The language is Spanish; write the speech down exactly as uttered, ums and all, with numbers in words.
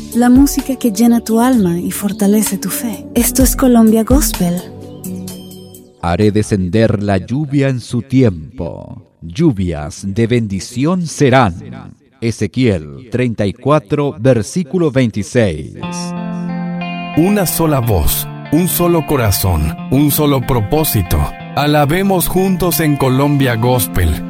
la música que llena tu alma y fortalece tu fe. Esto es Colombia Gospel. Haré descender la lluvia en su tiempo. Lluvias de bendición serán. Ezequiel treinta y cuatro, versículo veintiséis. Una sola voz, un solo corazón, un solo propósito. Alabemos juntos en Colombia Gospel.